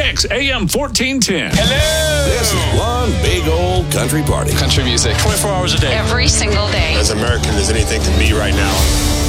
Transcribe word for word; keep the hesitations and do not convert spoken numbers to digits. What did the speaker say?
Kicks A M fourteen ten. Hello! This is one big old country party. Country music, twenty-four hours a day. Every single day. As American as anything can be right now.